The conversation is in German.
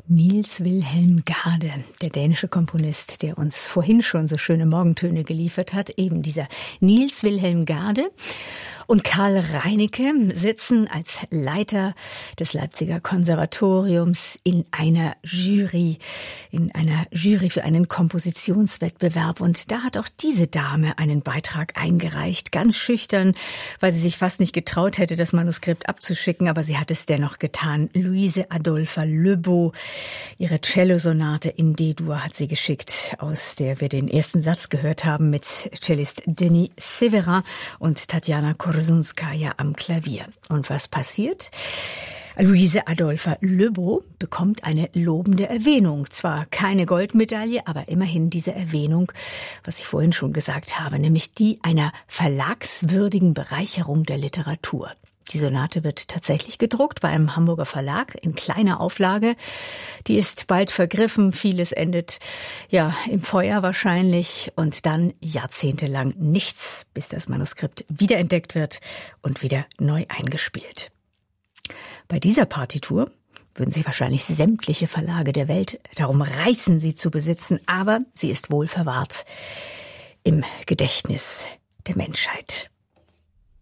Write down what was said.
Niels Wilhelm Gade, der dänische Komponist, der uns vorhin schon so schöne Morgentöne geliefert hat, eben dieser Niels Wilhelm Gade. Und Karl Reinecke sitzen als Leiter des Leipziger Konservatoriums in einer Jury für einen Kompositionswettbewerb. Und da hat auch diese Dame einen Beitrag eingereicht, ganz schüchtern, weil sie sich fast nicht getraut hätte, das Manuskript abzuschicken, aber sie hat es dennoch getan. Louise Adolpha Löbow, ihre Cellosonate in D-Dur hat sie geschickt, aus der wir den ersten Satz gehört haben mit Cellist Denis Severin und Tatjana Korsunskaja am Klavier. Und was passiert? Louise Adolpha Löbow bekommt eine lobende Erwähnung. Zwar keine Goldmedaille, aber immerhin diese Erwähnung, was ich vorhin schon gesagt habe, nämlich die einer verlagswürdigen Bereicherung der Literatur. Die Sonate wird tatsächlich gedruckt bei einem Hamburger Verlag in kleiner Auflage. Die ist bald vergriffen, vieles endet im Feuer wahrscheinlich und dann jahrzehntelang nichts, bis das Manuskript wiederentdeckt wird und wieder neu eingespielt. Bei dieser Partitur würden sich wahrscheinlich sämtliche Verlage der Welt darum reißen, sie zu besitzen, aber sie ist wohl verwahrt im Gedächtnis der Menschheit.